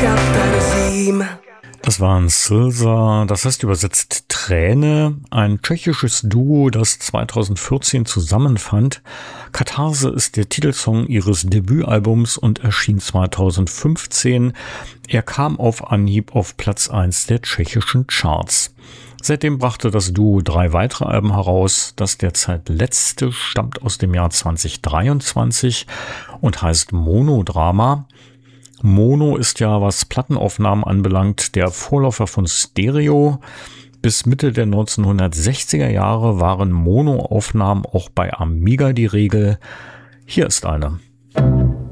Das waren Slza, das heißt übersetzt Träne, ein tschechisches Duo, das 2014 zusammenfand. Katharse ist der Titelsong ihres Debütalbums und erschien 2015. Er kam auf Anhieb auf Platz 1 der tschechischen Charts. Seitdem brachte das Duo 3 weitere Alben heraus. Das derzeit letzte stammt aus dem Jahr 2023 und heißt Monodrama. Mono ist ja, was Plattenaufnahmen anbelangt, der Vorläufer von Stereo. Bis Mitte der 1960er Jahre waren Monoaufnahmen auch bei Amiga die Regel. Hier ist eine.